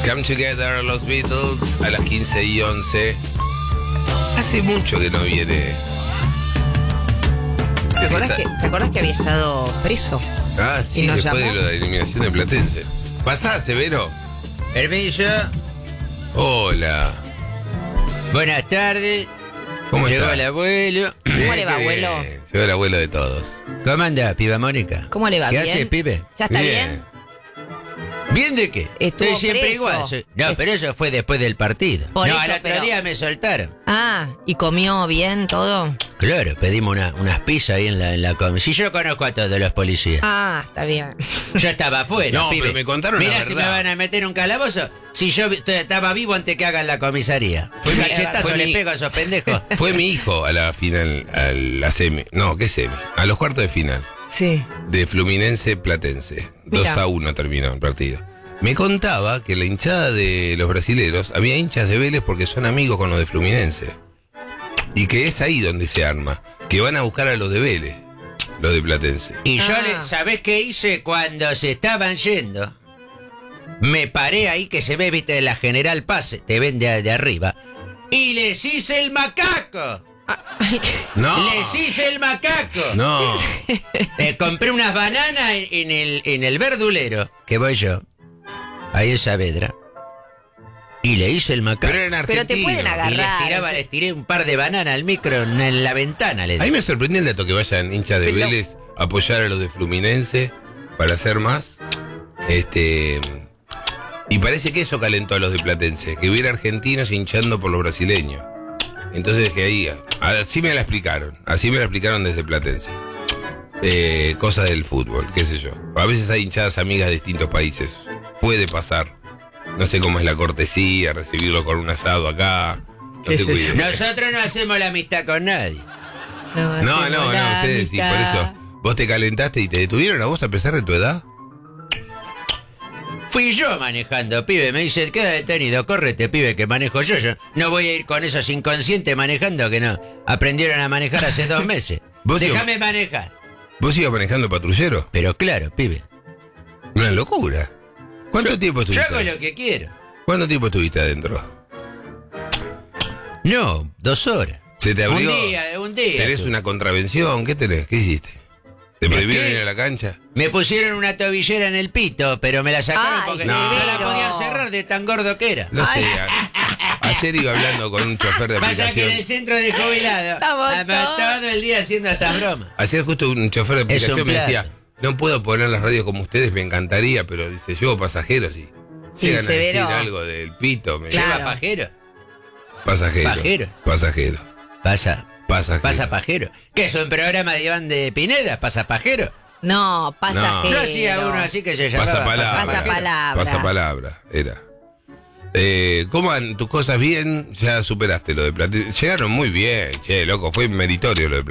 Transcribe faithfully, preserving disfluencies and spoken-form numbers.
Come Together, los Beatles, a las quince y once. Hace mucho que no viene. ¿Te acordás, que, ¿Te acordás que había estado preso? Ah, sí, después llamó? de lo de la eliminación de Platense. ¿Pasá, Severo? Permiso. Hola. Buenas tardes. ¿Cómo Llegó está? el abuelo. ¿Cómo le va, Qué abuelo? bien. Llegó el abuelo de todos. ¿Cómo anda, piba Mónica? ¿Cómo le va? ¿Qué ¿Bien? hace, pibe? ¿Ya está bien? ¿Bien de qué? Estuvo Estoy siempre preso. igual. soy- No, pero eso fue después del partido. Por no, eso, al otro pero- día me soltaron. Ah, ¿y comió bien todo? Claro, pedimos una- unas pizzas ahí en la, en la com- Si yo conozco a todos los policías. Ah, está bien. Yo estaba afuera, No, pibe. pero me contaron la Mirá si me verdad. van a meter un calabozo. Si yo vi- t- estaba vivo antes que hagan la comisaría. Fue un Fue cachetazo mi- le pego a esos pendejos. Fue mi hijo a la final, a la semi. No, ¿qué semi? A los cuartos de final. Sí. De Fluminense Platense. dos Mirá. a uno terminó el partido. Me contaba que la hinchada de los brasileros, había hinchas de Vélez porque son amigos con los de Fluminense. Y que es ahí donde se arma. Que van a buscar a los de Vélez, los de Platense. Y yo, Ah. le, ¿sabés qué hice cuando se estaban yendo? Me paré ahí que se ve, viste, de la General Paz, te ven de, de arriba. Y les hice el macaco. No. Les hice el macaco. No. Eh, compré unas bananas en, en el, en el verdulero, que voy yo, ahí en Saavedra. Y le hice el macaco. Pero eran Pero te argentinos. pueden agarrar. Y les tiraba, les tiré un par de bananas al micro en, en la ventana. Les A mí me sorprendió el dato que vayan hinchas de Pero- Vélez a apoyar a los de Fluminense para hacer más. Este. Y parece que eso calentó a los de Platense, que hubiera argentinos hinchando por los brasileños. Entonces que ahí, así me la explicaron, así me la explicaron desde Platense. Eh, cosas del fútbol, qué sé yo. A veces hay hinchadas amigas de distintos países. Puede pasar. No sé cómo es la cortesía, recibirlo con un asado acá. No ¿Qué te sé cuides. yo? Nosotros no hacemos la amistad con nadie. No, no, no, ustedes sí, por eso. ¿Vos te calentaste y te detuvieron a vos a pesar de tu edad? Fui yo manejando, pibe. Me dice, queda detenido, córrete, pibe, que manejo yo. Yo no voy a ir con esos inconscientes manejando que no aprendieron a manejar hace dos meses. ¿Vos te- Déjame manejar. ¿Vos ibas manejando patrullero? Pero claro, pibe. Una locura. ¿Cuánto Yo- tiempo Yo estuviste? hago lo que quiero. ¿Cuánto tiempo estuviste adentro? No, dos horas. ¿Se te abrió? Un día, un día. ¿Tenés una contravención? ¿Qué tenés? ¿Qué hiciste? ¿Te ¿De prohibieron qué? ir a la cancha? Me pusieron una tobillera en el pito, pero me la sacaron Ay, porque no. no la severo. podían cerrar de tan gordo que era. No Ay. sé. a- Ayer iba hablando con un chofer de Pasa que en el aplicación. centro de jubilados Estamos estamos todos. todo el día haciendo estas bromas. Ayer justo un chofer de Es un aplicación me decía, plato. no puedo poner las radios como ustedes, me encantaría, pero dice, llevo pasajeros y Sí, llegan a decir severo. algo del pito. Me Claro. ¿Lleva pajero? Pasajero. Pajero. Pasajero. Pasa. Pasajero. Pasa pajero. ¿Qué es un programa de Iván de Pineda? ¿Pasa pajero? No, pasajero. No hacía uno así que se llamaba Pasapalabra. Pasapalabra. Pasapalabra, era. Eh, ¿Cómo van tus cosas bien? Ya superaste lo de Platense. Llegaron muy bien, che, loco, fue meritorio lo de Platense.